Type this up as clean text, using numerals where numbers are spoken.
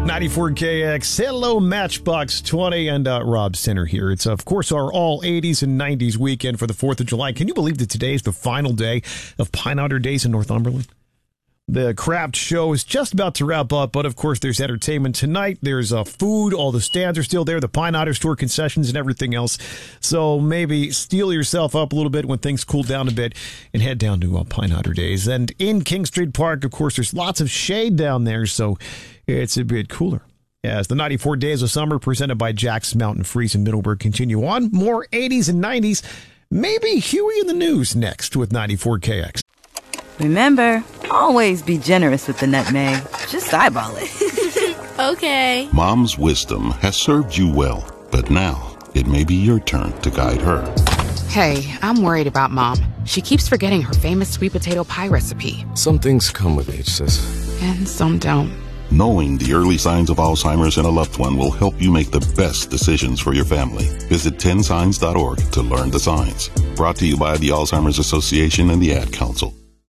94KX, hello Matchbox 20, and Rob Center here. It's, of course, our all 80s and 90s weekend for the 4th of July. Can you believe that today is the final day of Pine Otter Days in Northumberland? The craft show is just about to wrap up, but of course there's entertainment tonight. There's food. All the stands are still there. The Pine Otter store concessions and everything else. So maybe steel yourself up a little bit when things cool down a bit and head down to Pine Otter Days. And in King Street Park, of course, there's lots of shade down there, so it's a bit cooler. As the 94 Days of Summer presented by Jack's Mountain Freeze in Middleburg continue on. More 80s and 90s. Maybe Huey in the News next with 94KX. Remember, always be generous with the nutmeg. Just eyeball it. Okay. Mom's wisdom has served you well, but now it may be your turn to guide her. Hey, I'm worried about Mom. She keeps forgetting her famous sweet potato pie recipe. Some things come with age, sis. And some don't. Knowing the early signs of Alzheimer's in a loved one will help you make the best decisions for your family. Visit 10signs.org to learn the signs. Brought to you by the Alzheimer's Association and the Ad Council.